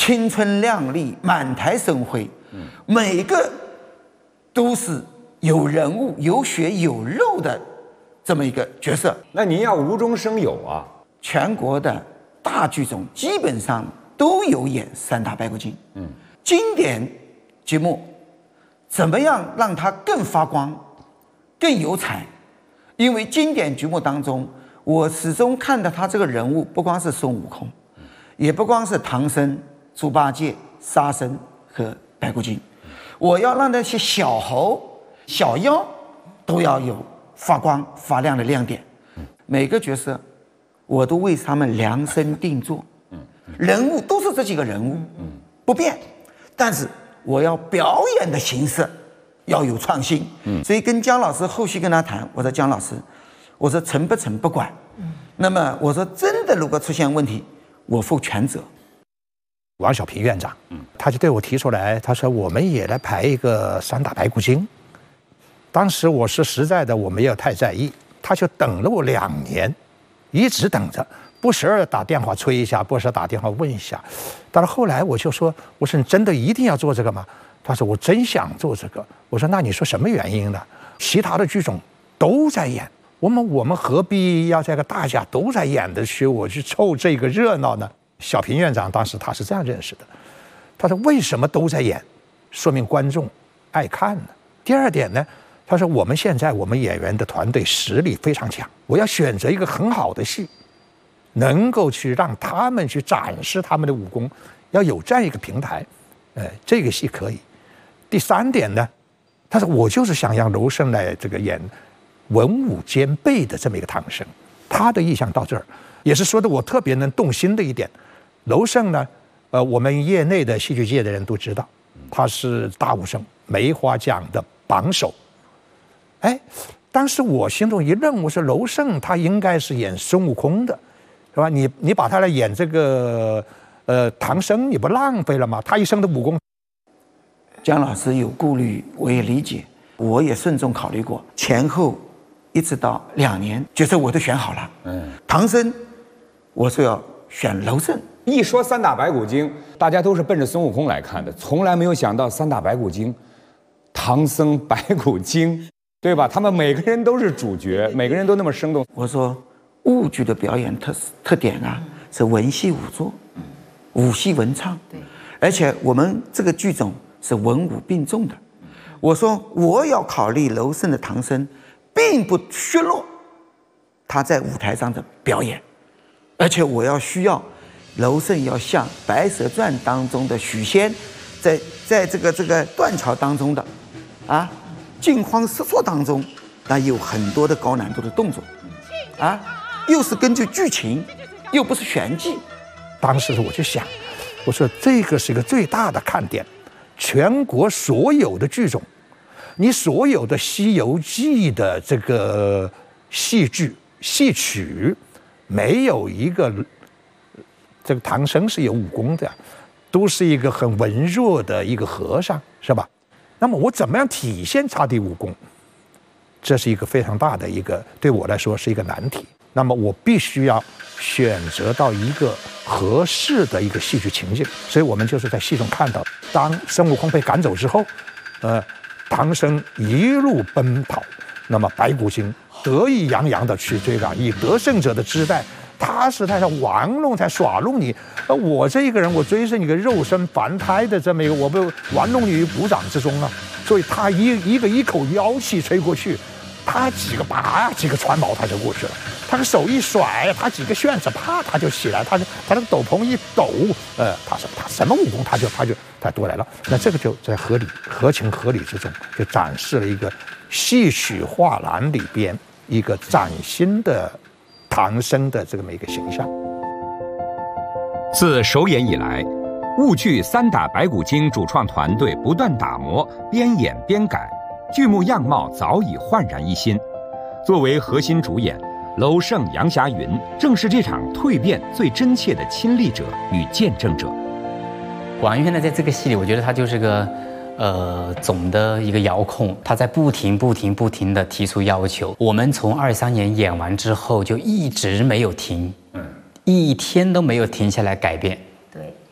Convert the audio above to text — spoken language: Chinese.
青春靓丽，满台生辉，每个都是有人物、有血有肉的这么一个角色。 那您要无中生有啊！ 全国的大剧种基本上都有演三打白骨精。经典节目怎么样让它更发光、更有彩？因为经典剧目当中，我始终看到他这个人物，不光是孙悟空，也不光是唐僧、猪八戒、沙僧和白骨精，我要让那些小猴、小妖都要有发光发亮的亮点。每个角色我都为他们量身定做，人物都是这几个人物，不变，但是我要表演的形式要有创新。所以跟姜老师后续跟他谈，我说姜老师，我说成不成不管，那么我说真的如果出现问题，我负全责。 王小平院长，他就对我提出来，他说我们也来排一个三打白骨精。当时我是实在的我没有太在意，他就等了我2年，一直等着，不时而打电话催一下，不时打电话问一下。但是后来我就说，我说你真的一定要做这个吗？他说我真想做这个。我说那你说什么原因呢？其他的剧种都在演，我们何必要这个大家都在演的去我去凑这个热闹呢？小平院长当时他是这样认识的，他说为什么都在演，说明观众爱看呢。第二点呢，他说我们现在我们演员的团队实力非常强，我要选择一个很好的戏，能够去让他们去展示他们的武功，要有这样一个平台，这个戏可以。第3点呢，他说我就是想让娄胜来这个演文武兼备的这么一个唐僧，他的意向到这儿，也是说的我特别能动心的一点。娄胜呢，我们业内的戏剧界的人都知道，他是大武生，梅花奖的榜首。当时我心中一愣，我说娄胜他应该是演孙悟空的，是吧？你把他来演这个唐僧，你不浪费了吗？他一生的武功。 姜老师有顾虑，我也理解，我也慎重考虑过，前后一直到2年，角色我都选好了。唐僧我是要选娄胜。 一说三打白骨精，大家都是奔着孙悟空来看的，从来没有想到三打白骨精，唐僧白骨精，对吧？他们每个人都是主角，每个人都那么生动。 我说豫剧的表演特点啊，是文戏武作，武戏文唱，而且我们这个剧种是文武并重的。我说我要考虑娄胜的唐僧，并不削弱他在舞台上的表演，而且我要需要娄胜要像《白蛇传》当中的许仙，在这个断桥当中的惊慌失措当中，那有很多的高难度的动作，又是根据剧情，又不是玄机。 当时我就想，我说这个是一个最大的看点，全国所有的剧种，你所有的《西游记》的这个戏剧戏曲，没有一个这个唐僧是有武功的，都是一个很文弱的一个和尚，是吧？那么我怎么样体现他的武功？这是一个非常大的一个，对我来说是一个难题。那么我必须要选择到一个合适的一个戏剧情境，所以我们就是在戏中看到，当孙悟空被赶走之后，唐僧一路奔跑，那么白骨精得意洋洋的去追赶，以得胜者的姿态。他是在玩弄，在耍弄你。我这一个人，我追是你个肉身凡胎的这么一个，我被玩弄于股掌之中啊。所以他一口妖气吹过去，他几个拔几个穿毛他就过去了。他的手一甩，他几个旋子啪他就起来，他那个斗篷一抖，他什么武功他都来了。那这个就在合情合理之中，就展示了一个戏曲画栏里边一个崭新的唐僧的这么一个形象。 自首演以来，豫剧三打白骨精主创团队不断打磨，边演边改，剧目样貌早已焕然一新。作为核心主演，娄胜、杨霞云正是这场蜕变最真切的亲历者与见证者。 王源呢，在这个戏里，我觉得他就是个总的一个遥控，他在不停的提出要求。我们从23年演完之后，就一直没有停，一天都没有停下来改变。